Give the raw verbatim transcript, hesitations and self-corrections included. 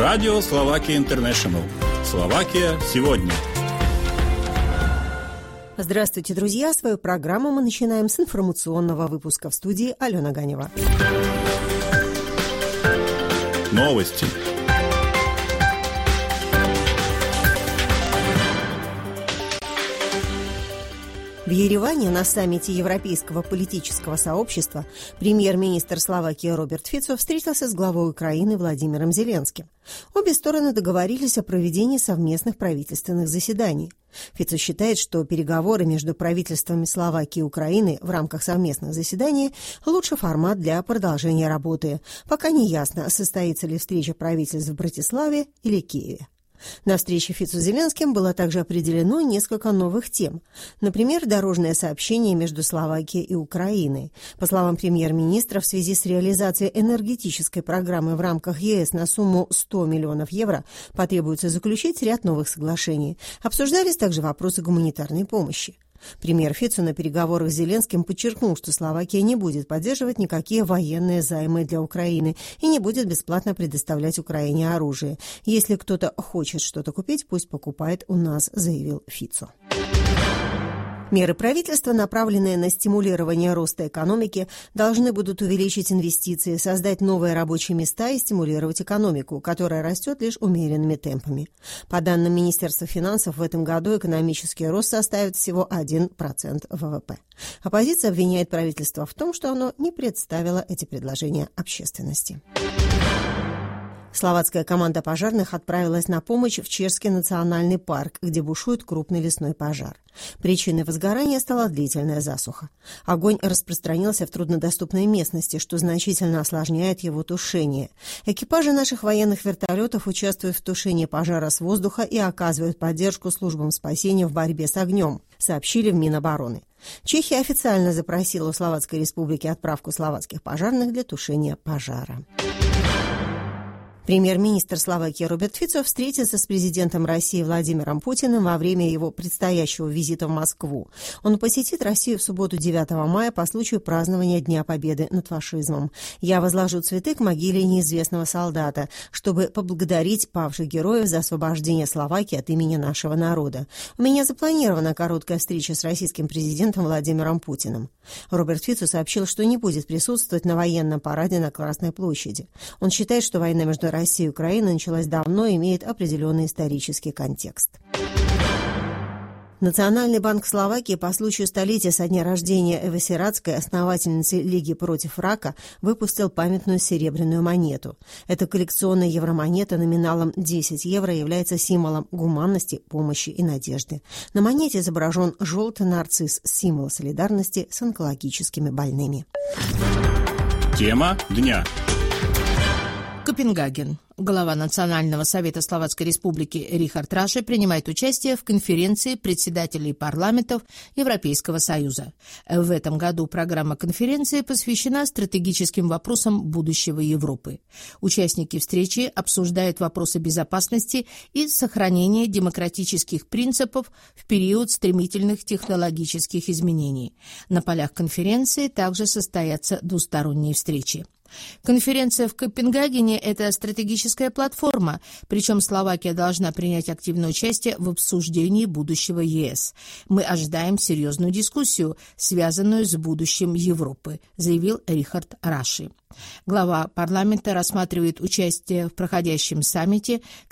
Радио Словакия Интернешнл. Словакия сегодня. Здравствуйте, друзья! Свою программу мы начинаем с информационного выпуска. В студии Алена Ганева. Новости. В Ереване на саммите Европейского политического сообщества премьер-министр Словакии Роберт Фицо встретился с главой Украины Владимиром Зеленским. Обе стороны договорились о проведении совместных правительственных заседаний. Фицо считает, что переговоры между правительствами Словакии и Украины в рамках совместных заседаний – лучший формат для продолжения работы. Пока не ясно, состоится ли встреча правительств в Братиславе или Киеве. На встрече Фицо с Зеленским было также определено несколько новых тем. Например, дорожное сообщение между Словакией и Украиной. По словам премьер-министра, в связи с реализацией энергетической программы в рамках ЕС на сумму сто миллионов евро потребуется заключить ряд новых соглашений. Обсуждались также вопросы гуманитарной помощи. Премьер Фицо на переговорах с Зеленским подчеркнул, что Словакия не будет поддерживать никакие военные займы для Украины и не будет бесплатно предоставлять Украине оружие. Если кто-то хочет что-то купить, пусть покупает у нас, заявил Фицо. Меры правительства, направленные на стимулирование роста экономики, должны будут увеличить инвестиции, создать новые рабочие места и стимулировать экономику, которая растет лишь умеренными темпами. По данным Министерства финансов, в этом году экономический рост составит всего один процент ВВП. Оппозиция обвиняет правительство в том, что оно не представило эти предложения общественности. Словацкая команда пожарных отправилась на помощь в Чешский национальный парк, где бушует крупный лесной пожар. Причиной возгорания стала длительная засуха. Огонь распространился в труднодоступной местности, что значительно осложняет его тушение. Экипажи наших военных вертолетов участвуют в тушении пожара с воздуха и оказывают поддержку службам спасения в борьбе с огнем, сообщили в Минобороны. Чехия официально запросила у Словацкой Республики отправку словацких пожарных для тушения пожара. Премьер-министр Словакии Роберт Фицо встретился с президентом России Владимиром Путиным во время его предстоящего визита в Москву. Он посетит Россию в субботу девятого мая по случаю празднования Дня Победы над фашизмом. «Я возложу цветы к могиле неизвестного солдата, чтобы поблагодарить павших героев за освобождение Словакии от имени нашего народа. У меня запланирована короткая встреча с российским президентом Владимиром Путиным». Роберт Фицо сообщил, что не будет присутствовать на военном параде на Красной площади. Он считает, что война между Россия и Украина началась давно и имеет определенный исторический контекст. Национальный банк Словакии по случаю столетия со дня рождения Эвы Сиратской, основательницы Лиги против рака, выпустил памятную серебряную монету. Эта коллекционная евромонета номиналом десять евро является символом гуманности, помощи и надежды. На монете изображен желтый нарцисс, символ солидарности с онкологическими больными. Тема дня. Копенгаген. Глава Национального совета Словацкой Республики Рихард Раши принимает участие в конференции председателей парламентов Европейского Союза. В этом году программа конференции посвящена стратегическим вопросам будущего Европы. Участники встречи обсуждают вопросы безопасности и сохранения демократических принципов в период стремительных технологических изменений. На полях конференции также состоятся двусторонние встречи. Конференция в Копенгагене – это стратегическая платформа, причем Словакия должна принять активное участие в обсуждении будущего ЕС. Мы ожидаем серьезную дискуссию, связанную с будущим Европы, заявил Рихард Раши. Глава парламента рассматривает участие в проходящем саммите